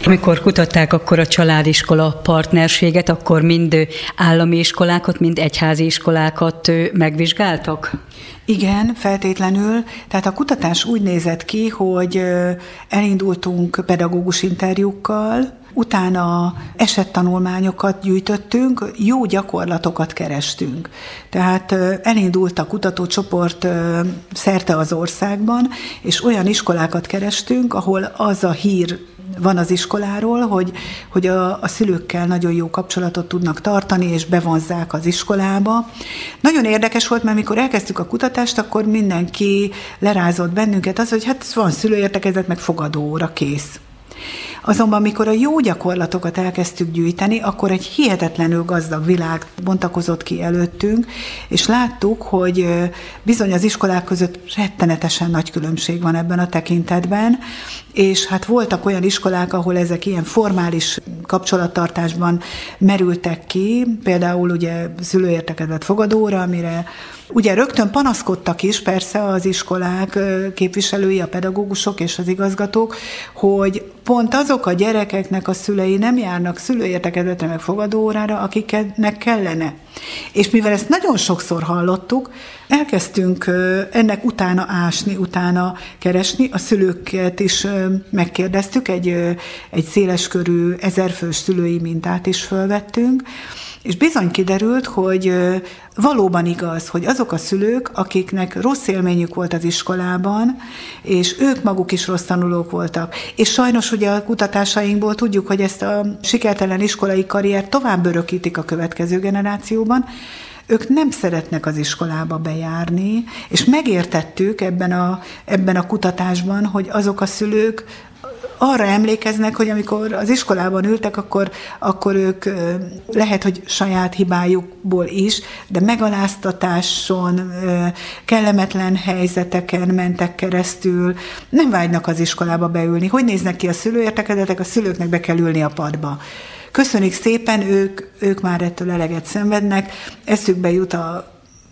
Amikor kutatták akkor a családiskola partnerséget, akkor mind állami iskolákat, mind egyházi iskolákat megvizsgáltak? Igen, feltétlenül. Tehát a kutatás úgy nézett ki, hogy elindultunk pedagógus interjúkkal, utána esettanulmányokat gyűjtöttünk, jó gyakorlatokat kerestünk. Tehát elindult a kutatócsoport szerte az országban, és olyan iskolákat kerestünk, ahol az a hír van az iskoláról, hogy a szülőkkel nagyon jó kapcsolatot tudnak tartani, és bevonzzák az iskolába. Nagyon érdekes volt, mert amikor elkezdtük a kutatást, akkor mindenki lerázott bennünket az, hogy hát van szülőértekezlet, meg fogadóóra, kész. Azonban, amikor a jó gyakorlatokat elkezdtük gyűjteni, akkor egy hihetetlenül gazdag világ bontakozott ki előttünk, és láttuk, hogy bizony az iskolák között rettenetesen nagy különbség van ebben a tekintetben, és hát voltak olyan iskolák, ahol ezek ilyen formális kapcsolattartásban merültek ki, például ugye szülőértekezlet fogadóra, amire ugye rögtön panaszkodtak is persze az iskolák képviselői, a pedagógusok és az igazgatók, hogy pont azok a gyerekeknek a szülei nem járnak szülőértekezletre meg fogadóórára, akiknek kellene. És mivel ezt nagyon sokszor hallottuk, elkezdtünk ennek utána ásni, utána keresni, a szülőket is megkérdeztük, egy széleskörű 1000 fős szülői mintát is fölvettünk, és bizony kiderült, hogy valóban igaz, hogy azok a szülők, akiknek rossz élményük volt az iskolában, és ők maguk is rossz tanulók voltak. És sajnos ugye a kutatásainkból tudjuk, hogy ezt a sikertelen iskolai karriert tovább örökítik a következő generációban, ők nem szeretnek az iskolába bejárni, és megértettük ebben a kutatásban, hogy azok a szülők arra emlékeznek, hogy amikor az iskolában ültek, akkor ők lehet, hogy saját hibájukból is, de megaláztatáson, kellemetlen helyzeteken mentek keresztül, nem vágynak az iskolába beülni. Hogy néznek ki a szülőértekezletek? A szülőknek be kell ülni a padba. Köszönjük szépen, ők már ettől eleget szenvednek, eszükbe jut a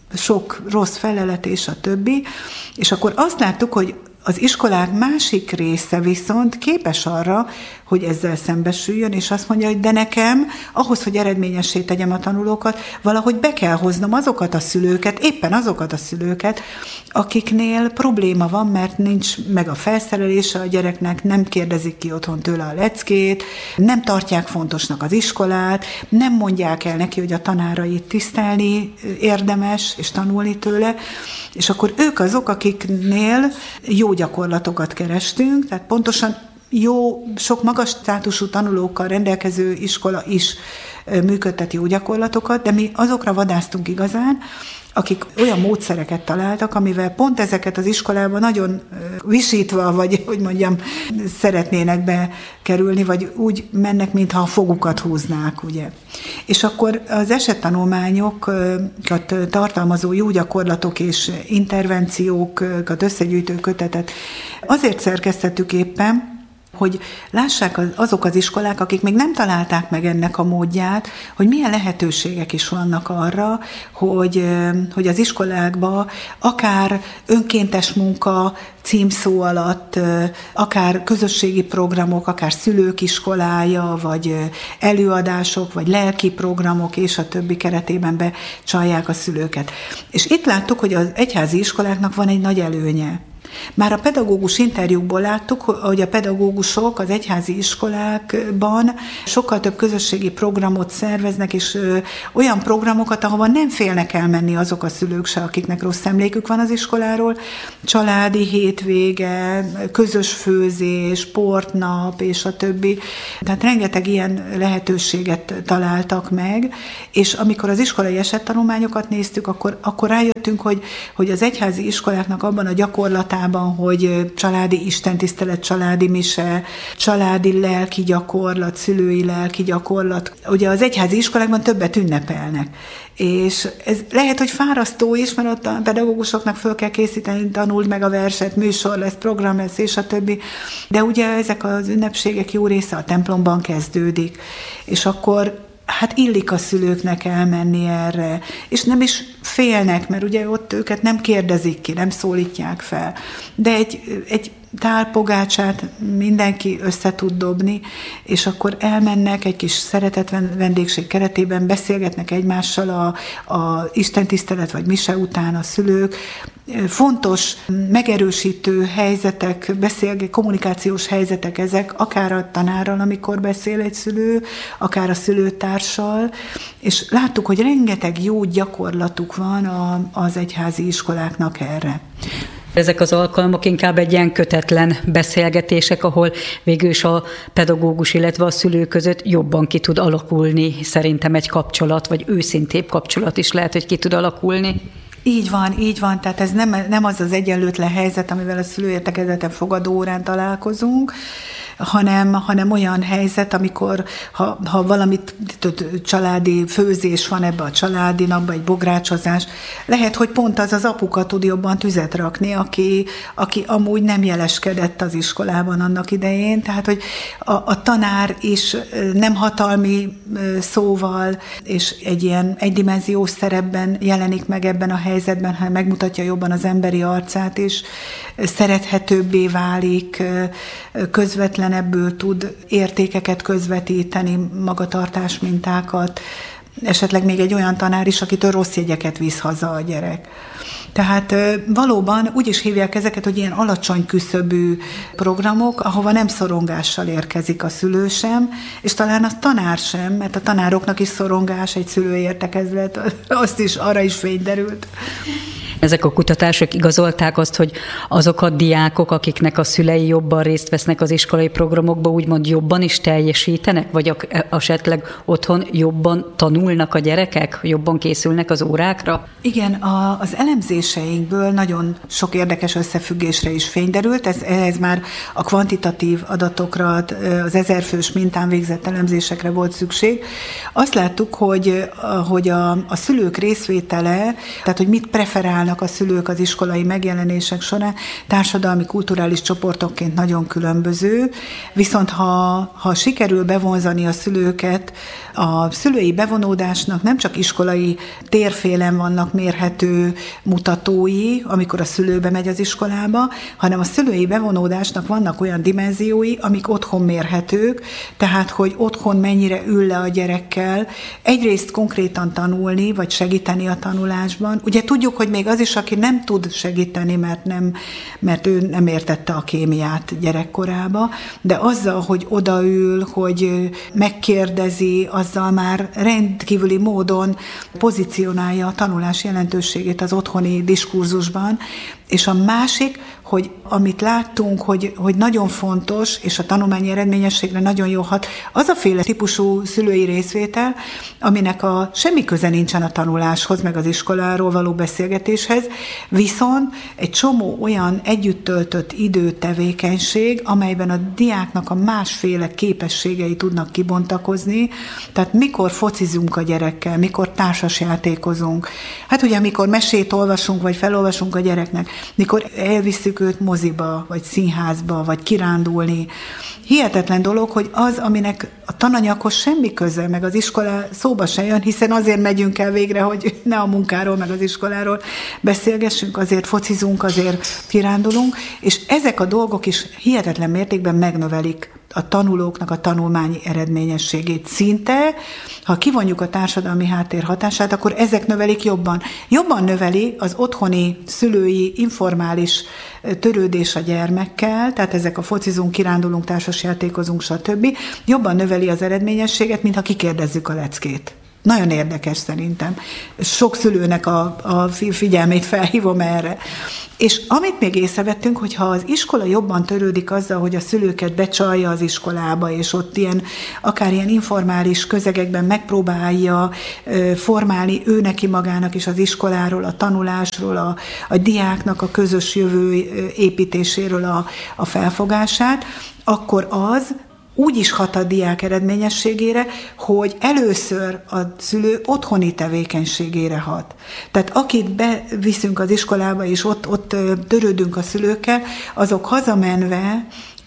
sok rossz felelet és a többi, és akkor azt láttuk, hogy az iskolák másik része viszont képes arra, hogy ezzel szembesüljön, és azt mondja, hogy de nekem, ahhoz, hogy eredményessé tegyem a tanulókat, valahogy be kell hoznom azokat a szülőket, éppen azokat a szülőket, akiknél probléma van, mert nincs meg a felszerelése a gyereknek, nem kérdezik ki otthon tőle a leckét, nem tartják fontosnak az iskolát, nem mondják el neki, hogy a tanárait tisztelni érdemes, és tanulni tőle, és akkor ők azok, akiknél jó gyakorlatokat kerestünk, tehát pontosan jó, sok magas státusú tanulókkal rendelkező iskola is működtet jó gyakorlatokat, de mi azokra vadásztunk igazán, akik olyan módszereket találtak, amivel pont ezeket az iskolában nagyon visítva, vagy hogy mondjam, szeretnének bekerülni, vagy úgy mennek, mintha a fogukat húznák, ugye. És akkor az esettanulmányokat tartalmazó jó gyakorlatok és intervenciókat összegyűjtő kötetet azért szerkesztettük éppen, hogy lássák azok az iskolák, akik még nem találták meg ennek a módját, hogy milyen lehetőségek is vannak arra, hogy az iskolákba akár önkéntes munka címszó alatt, akár közösségi programok, akár szülők iskolája, vagy előadások, vagy lelki programok és a többi keretében becsalják a szülőket. És itt láttuk, hogy az egyházi iskoláknak van egy nagy előnye. Már a pedagógus interjúkból láttuk, hogy a pedagógusok az egyházi iskolákban sokkal több közösségi programot szerveznek, és olyan programokat, ahova nem félnek elmenni azok a szülők se, akiknek rossz emlékük van az iskoláról, családi hétvége, közös főzés, sportnap, és a többi. Tehát rengeteg ilyen lehetőséget találtak meg, és amikor az iskolai esettanulmányokat néztük, akkor rájöttünk, hogy az egyházi iskoláknak abban a gyakorlatában, hogy családi istentisztelet, családi mise, családi lelki gyakorlat, szülői lelki gyakorlat. Ugye az egyházi iskolákban többet ünnepelnek. És ez lehet, hogy fárasztó is, mert ott a pedagógusoknak föl kell készíteni, tanuld meg a verset, műsor lesz, program lesz, és a többi. De ugye ezek az ünnepségek jó része a templomban kezdődik. És akkor hát illik a szülőknek elmenni erre, és nem is félnek, mert ugye ott őket nem kérdezik ki, nem szólítják fel. De egy tál, pogácsát mindenki össze tud dobni, és akkor elmennek egy kis szeretett vendégség keretében, beszélgetnek egymással a istentisztelet vagy mise után a szülők. Fontos, megerősítő helyzetek, kommunikációs helyzetek ezek, akár a tanárral, amikor beszél egy szülő, akár a szülőtársal, és láttuk, hogy rengeteg jó gyakorlatuk van az egyházi iskoláknak erre. Ezek az alkalmak inkább egy ilyen kötetlen beszélgetések, ahol végül is a pedagógus, illetve a szülő között jobban ki tud alakulni szerintem egy kapcsolat, vagy őszintébb kapcsolat is lehet, hogy ki tud alakulni. Így van, tehát ez nem az egyenlőtlen helyzet, amivel a szülőértekezleten fogadó órán találkozunk, hanem olyan helyzet, amikor ha valamit családi főzés van ebbe a családi napba, egy bográcsozás, lehet, hogy pont az apuka tud jobban tüzet rakni, aki amúgy nem jeleskedett az iskolában annak idején, tehát hogy a tanár is nem hatalmi szóval, és egy ilyen egydimenziós szerepben jelenik meg ebben a helyzetben, ha megmutatja jobban az emberi arcát is, szerethetőbbé válik, közvetlenebből tud értékeket közvetíteni, magatartás mintákat, esetleg még egy olyan tanár is, akitől rossz jegyeket visz haza a gyerek. Tehát valóban úgy is hívják ezeket, hogy ilyen alacsony küszöbű programok, ahova nem szorongással érkezik a szülő sem, és talán a tanár sem, mert a tanároknak is szorongás, egy szülőértekezlet, arra is fény derült. Ezek a kutatások igazolták azt, hogy azok a diákok, akiknek a szülei jobban részt vesznek az iskolai programokban, úgymond jobban is teljesítenek, vagy esetleg otthon jobban tanulnak a gyerekek, jobban készülnek az órákra? Igen, az elemzéseinkből nagyon sok érdekes összefüggésre is fény derült, ez már a kvantitatív adatokra, az 1000 fős mintán végzett elemzésekre volt szükség. Azt láttuk, hogy a szülők részvétele, tehát hogy mit preferálnak a szülők az iskolai megjelenések során, társadalmi, kulturális csoportokként nagyon különböző, viszont ha sikerül bevonzani a szülőket, a szülői bevonódásnak nem csak iskolai térfélen vannak mérhető mutatói, amikor a szülő bemegy az iskolába, hanem a szülői bevonódásnak vannak olyan dimenziói, amik otthon mérhetők, tehát hogy otthon mennyire ül le a gyerekkel, egyrészt konkrétan tanulni, vagy segíteni a tanulásban. Ugye tudjuk, hogy még az is, aki nem tud segíteni, mert ő nem értette a kémiát gyerekkorába, de azzal, hogy odaül, hogy megkérdezi, azzal már rendkívüli módon pozícionálja a tanulás jelentőségét az otthoni diskurzusban, és a másik, hogy amit láttunk, hogy nagyon fontos, és a tanulmányi eredményességre nagyon jó hat, az a féle típusú szülői részvétel, aminek semmi köze nincsen a tanuláshoz, meg az iskoláról való beszélgetéshez, viszont egy csomó olyan együtt töltött idő, tevékenység, amelyben a diáknak a másféle képességei tudnak kibontakozni, tehát mikor focizunk a gyerekkel, mikor társasjátékozunk, hát ugye mikor mesét olvasunk, vagy felolvasunk a gyereknek, mikor elvisszük őt moziba, vagy színházba, vagy kirándulni. Hihetetlen dolog, hogy az, aminek a tananyaghoz semmi köze, meg az iskola szóba se jön, hiszen azért megyünk el végre, hogy ne a munkáról, meg az iskoláról beszélgessünk, azért focizunk, azért kirándulunk, és ezek a dolgok is hihetetlen mértékben megnövelik a tanulóknak a tanulmányi eredményességét. Szinte, ha kivonjuk a társadalmi háttér hatását, akkor ezek növelik jobban. Jobban növeli az otthoni szülői informális törődés a gyermekkel, tehát ezek a focizunk, kirándulunk, társasjátékozunk, stb. Jobban növeli az eredményességet, mint ha kikérdezzük a leckét. Nagyon érdekes szerintem. Sok szülőnek a figyelmét felhívom erre. És amit még észrevettünk, hogy ha az iskola jobban törődik azzal, hogy a szülőket becsalja az iskolába, és ott akár ilyen informális közegekben megpróbálja formálni ő neki magának is az iskoláról, a tanulásról, a diáknak a közös jövő építéséről a felfogását, akkor az úgy is hat a diák eredményességére, hogy először a szülő otthoni tevékenységére hat. Tehát akit beviszünk az iskolába, és ott törődünk a szülőkkel, azok hazamenve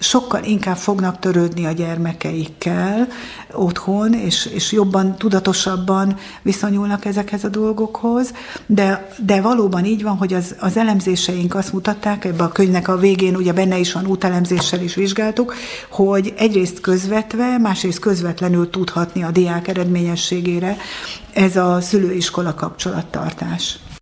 sokkal inkább fognak törődni a gyermekeikkel otthon, és jobban, tudatosabban viszonyulnak ezekhez a dolgokhoz, de valóban így van, hogy az elemzéseink azt mutatták, ebben a könyvnek a végén ugye benne is van, útelemzéssel is vizsgáltuk, hogy egyrészt közvetve, másrészt közvetlenül tudhatni a diák eredményességére ez a szülő-iskola kapcsolattartás.